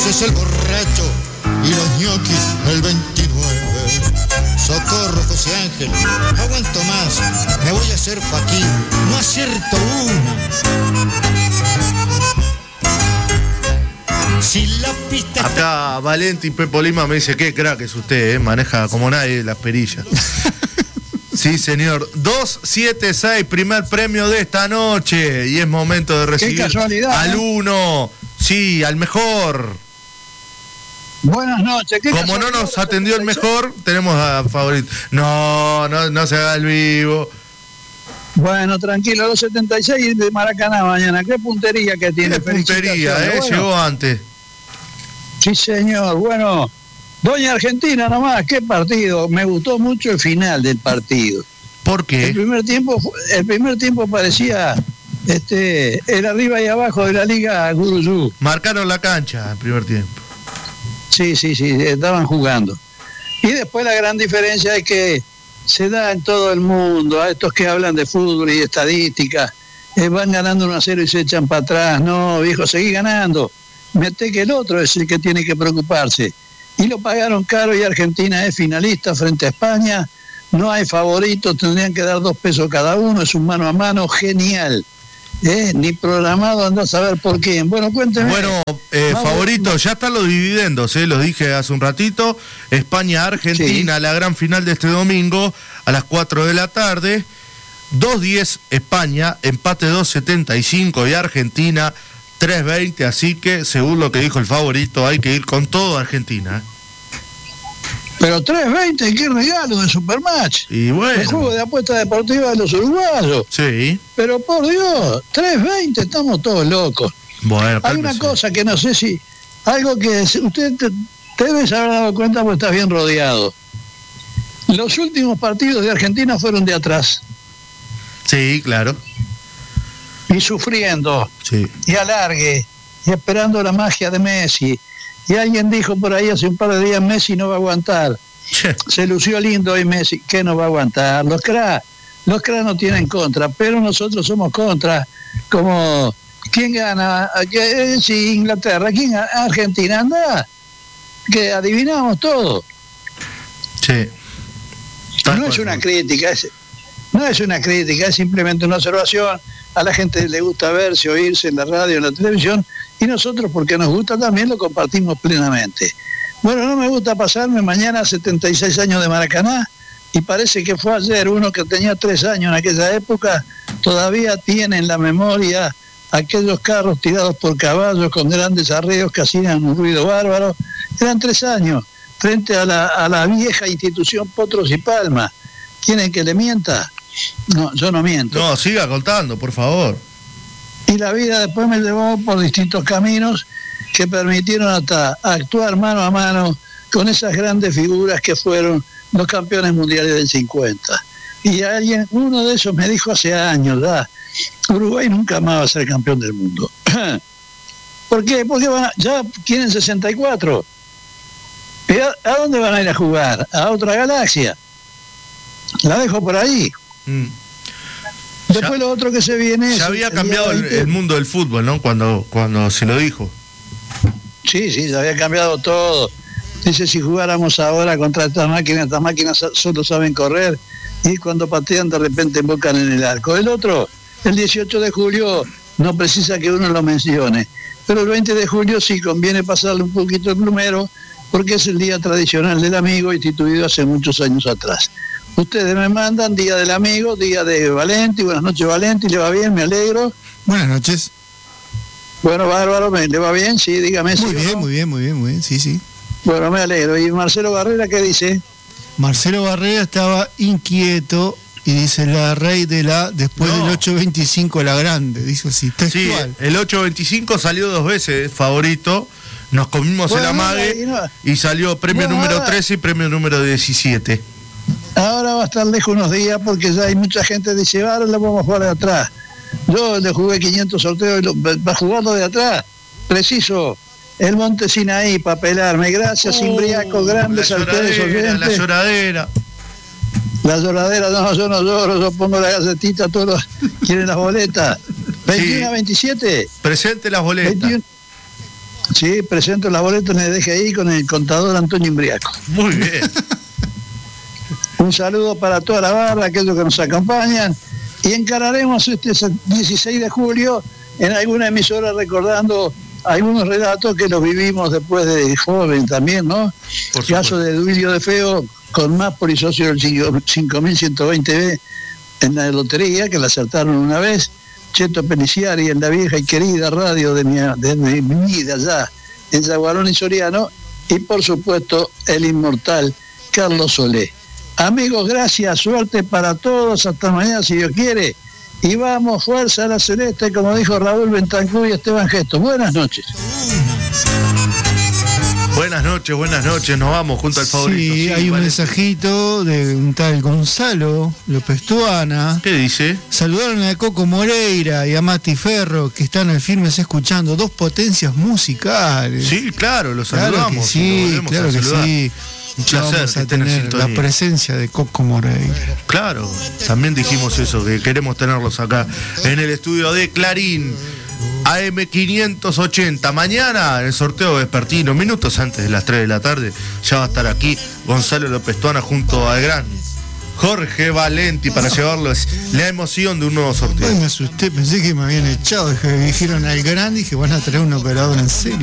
es el borracho y los ñoquis el 29. Socorro, José Ángel, no aguanto más, me voy a hacer Joaquín, no acierto una. Si la pista acá Valentín Pepo Lima me dice, qué crack es usted, maneja como nadie las perillas. Sí, señor. 276, primer premio de esta noche. Y es momento de recibir al uno. Sí, al mejor. Buenas noches. Como no nos atendió el mejor, tenemos a favorito. No se haga el vivo. Bueno, tranquilo, 276 de Maracaná mañana. Qué puntería que tiene. Qué puntería, bueno. Llegó antes. Sí, señor. Bueno, Doña Argentina nomás, qué partido. Me gustó mucho el final del partido. ¿Por qué? El primer tiempo parecía el arriba y abajo de la Liga Guruyú. Marcaron la cancha el primer tiempo. Sí, estaban jugando. Y después la gran diferencia es que se da en todo el mundo, a estos que hablan de fútbol y de estadística, van ganando 1-0 y se echan para atrás. No, viejo, seguí ganando. Mete que el otro es el que tiene que preocuparse. Y lo pagaron caro y Argentina es finalista frente a España. No hay favoritos, tendrían que dar 2 pesos cada uno, es un mano a mano genial. Ni programado, andá a saber por qué. Bueno, cuénteme. Bueno, favorito, ya están los dividendos, los dije hace un ratito. España-Argentina, sí. La gran final de este domingo a las 4 de la tarde. 2.10 España, empate 2.75 y Argentina 3.20, así que según lo que dijo el favorito hay que ir con todo Argentina. Pero 3.20, qué regalo de Supermatch. Y bueno. El juego de apuesta deportiva de los uruguayos. Sí. Pero por Dios, 3.20, estamos todos locos. Bueno, hay una cosa que no sé si... Algo que usted te debes haber dado cuenta porque estás bien rodeado. Los últimos partidos de Argentina fueron de atrás. Sí, claro. Y sufriendo. Sí. Y alargue. Y esperando la magia de Messi. Y alguien dijo por ahí hace un par de días, Messi no va a aguantar. Se lució lindo hoy Messi, ¿qué no va a aguantar? Los cracks no tienen contra, pero nosotros somos contra. Como, ¿quién gana? Sí, Inglaterra, ¿quién gana? Argentina, anda. Que adivinamos todo. Sí. No es una crítica, es simplemente una observación. A la gente le gusta verse, oírse en la radio, en la televisión, y nosotros, porque nos gusta también, lo compartimos plenamente. Bueno, no me gusta pasarme mañana 76 años de Maracaná, y parece que fue ayer. Uno que tenía 3 años en aquella época, todavía tiene en la memoria aquellos carros tirados por caballos con grandes arreos que hacían un ruido bárbaro. Eran 3 años, frente a la vieja institución Potros y Palma. ¿Quieren que le mienta? No, yo no miento. No, siga contando, por favor. Y la vida después me llevó por distintos caminos que permitieron hasta actuar mano a mano con esas grandes figuras que fueron los campeones mundiales del 50. Y uno de esos me dijo hace años, Uruguay nunca más va a ser campeón del mundo. ¿Por qué? Porque ya quieren 64. ¿A dónde van a ir a jugar? A otra galaxia. La dejo por ahí. Después lo otro que se viene... Ya había cambiado el mundo del fútbol, ¿no? Cuando se lo dijo. Sí, ya había cambiado todo. Dice, si jugáramos ahora contra estas máquinas solo saben correr, y cuando patean de repente embocan en el arco. El otro, el 18 de julio, no precisa que uno lo mencione, pero el 20 de julio sí conviene pasarle un poquito el plumero, porque es el día tradicional del amigo, instituido hace muchos años atrás. Ustedes me mandan Día del Amigo, Día de Valenti. Buenas noches, Valenti, ¿le va bien? Me alegro. Buenas noches. Bueno, bárbaro, ¿le va bien? Sí, dígame. Muy bien, sí. Bueno, me alegro. ¿Y Marcelo Barrera qué dice? Marcelo Barrera estaba inquieto y dice, la rey de después del 8.25 la grande, dijo así, textual. Sí, el 8.25 salió 2 veces, favorito. Nos comimos el amague y salió premio número 13 y premio número 17. Ahora va a estar lejos unos días porque ya hay mucha gente que dice, ahora lo vamos a jugar de atrás. Yo le jugué 500 sorteos y va jugando de atrás. Preciso, el Monte Sinaí para pelarme. Gracias, Imbriaco, grandes a ustedes oyentes. La lloradera. La lloradera, no, yo no lloro, yo pongo la gacetita, todos quieren las boletas. 21 a 27. Presente las boletas. Sí, presento las boletas en el DGI con el contador Antonio Imbriaco. Muy bien. Un saludo para toda la barra, aquellos que nos acompañan, y encararemos este 16 de julio en alguna emisora recordando algunos relatos que los vivimos después de joven también, ¿no? El caso de Duilio de Feo con Máspoli, socio del 5120B en la lotería, que la acertaron una vez, Cheto Peliciari en la vieja y querida radio de mi vida allá en Zaguarón y Soriano, y por supuesto el inmortal Carlos Solé. Amigos, gracias, suerte para todos, hasta mañana si Dios quiere, y vamos, fuerza a la celeste, como dijo Raúl Bentancur y Esteban Gesto. Buenas noches. Buenas noches, nos vamos junto al favorito. Sí, hay un mensajito de un tal Gonzalo López Tuana. ¿Qué dice? Saludaron a Coco Moreira y a Mati Ferro, que están al firmes escuchando, dos potencias musicales. Sí, claro, los saludamos. Claro que sí. Un placer vamos a que estén en tener sintonía. la presencia de Coco Moreira. Claro, también dijimos eso, que queremos tenerlos acá en el estudio de Clarín. AM580. Mañana en el sorteo vespertino, minutos antes de las 3 de la tarde, ya va a estar aquí Gonzalo López Tuana junto al gran Jorge Valenti para llevarles la emoción de un nuevo sorteo. Ay, me asusté, pensé que me habían echado, dije, me dijeron al gran, dije, van a traer un operador en serio.